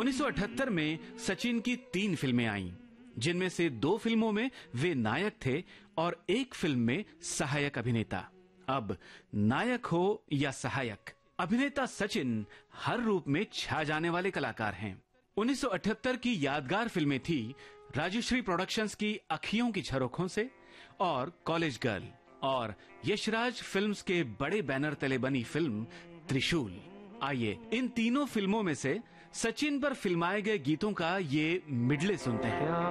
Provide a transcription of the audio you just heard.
1978 में सचिन की 3 फिल्में आईं, जिनमें से 2 फिल्मों में वे नायक थे और 1 फिल्म में सहायक अभिनेता। अब नायक हो या सहायक, अभिनेता सचिन हर रूप में छा जाने वाले कलाकार हैं। 1978 की यादगार फिल्में थी राजश्री प्रोडक्शंस की अखियों की झरोखों से और कॉलेज गर्ल, और यशराज फिल्म्स के बड़े बैनर तले बनी फिल्म त्रिशूल। आइए इन तीनों फिल्मों में से सचिन पर फिल्माए गए गीतों का ये मिडले सुनते हैं।